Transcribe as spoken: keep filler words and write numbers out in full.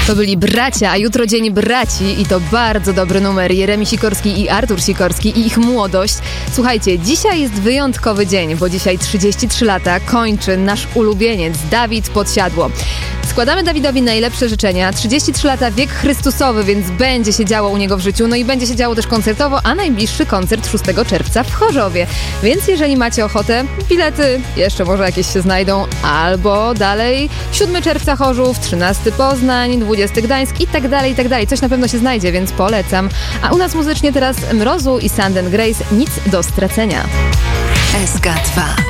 To byli bracia, a jutro dzień braci i to bardzo dobry numer. Jeremi Sikorski i Artur Sikorski i ich młodość. Słuchajcie, dzisiaj jest wyjątkowy dzień, bo dzisiaj trzydzieści trzy lata kończy nasz ulubieniec Dawid Podsiadło. Składamy Dawidowi najlepsze życzenia. trzydzieści trzy lata, wiek Chrystusowy, więc będzie się działo u niego w życiu. No i będzie się działo też koncertowo, a najbliższy koncert szóstego czerwca w Chorzowie. Więc jeżeli macie ochotę, bilety jeszcze może jakieś się znajdą, albo dalej siódmego czerwca Chorzów, trzynastego Poznań, dwudziestego Gdańsk i tak dalej, i tak dalej. Coś na pewno się znajdzie, więc polecam. A u nas muzycznie teraz Mrozu i Sand and Grace, Nic do stracenia. S K dwa.